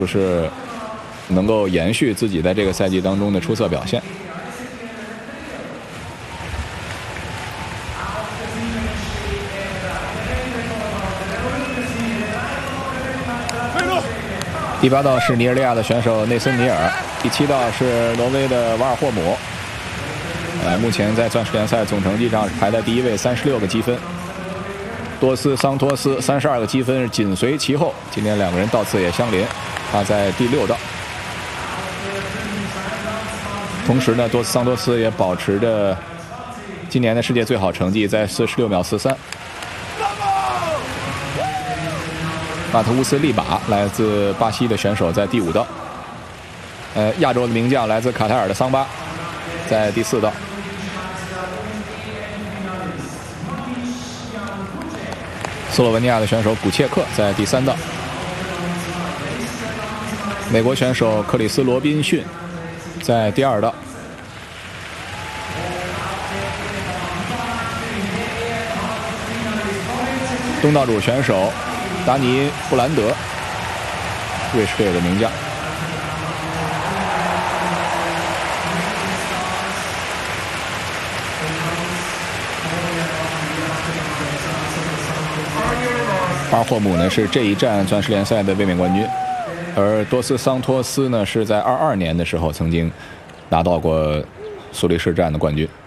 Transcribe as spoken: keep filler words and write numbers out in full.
就是能够延续自己在这个赛季当中的出色表现。第八道是尼日利亚的选手内森尼尔，第七道是挪威的瓦尔霍姆。呃，目前在钻石联赛总成绩上排在第一位，三十六个积分。多斯桑托斯三十二个积分紧随其后，今天两个人道次也相邻，他在第六道。同时呢，多斯桑托斯也保持着今年的世界最好成绩，在四十六秒四三。马特乌斯利马来自巴西的选手在第五道。呃，亚洲的名将来自卡塔尔的桑巴在第四道。斯洛文尼亚的选手古切克在第三道。美国选手克里斯罗宾逊在第二道。东道主选手达尼布兰德，瑞士队的名将。巴尔霍姆呢是这一站钻石联赛的卫冕冠军，而多斯桑托斯呢是在二二年的时候曾经拿到过苏黎世站的冠军。